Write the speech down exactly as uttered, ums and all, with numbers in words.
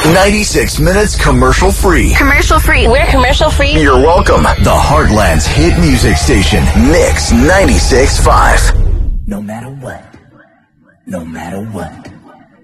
ninety-six minutes commercial free. Commercial free. We're commercial free. You're welcome. The Heartland's hit music station, Mix ninety-six point five. No matter what. No matter what.